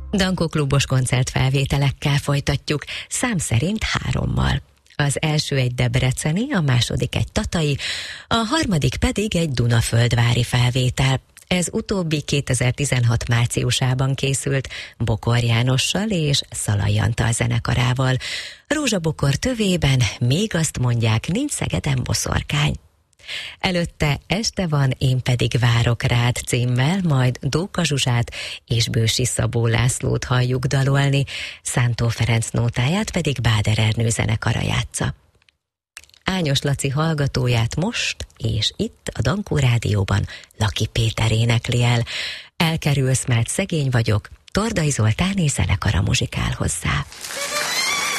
Dankó klubos koncertfelvételekkel folytatjuk, szám szerint 3-mal. Az első egy debreceni, a második egy tatai, a harmadik pedig egy dunaföldvári felvétel. Ez utóbbi 2016 márciusában készült Bokor Jánossal és Szalai Antal zenekarával. Rózsabokor tövében még azt mondják, nincs Szegeden boszorkány. Előtte Este van, én pedig várok rád címmel, majd Dóka Zsuzsát és Bősi Szabó Lászlót halljuk dalolni, Szántó Ferenc nótáját pedig Báder Ernő zenekara játsza. Ányos Laci hallgatóját most és itt a Dankó Rádióban Laki Péter énekli el. Elkerülsz, mert szegény vagyok, Tordai Zoltán és zenekara muzsikál hozzá.